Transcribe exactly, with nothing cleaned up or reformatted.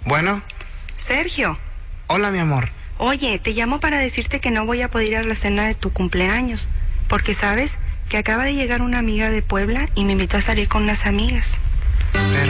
Bueno. Sergio. Hola, mi amor. Oye, te llamo para decirte que no voy a poder ir a la cena de tu cumpleaños, porque sabes que acaba de llegar una amiga de Puebla y me invitó a salir con unas amigas. Pero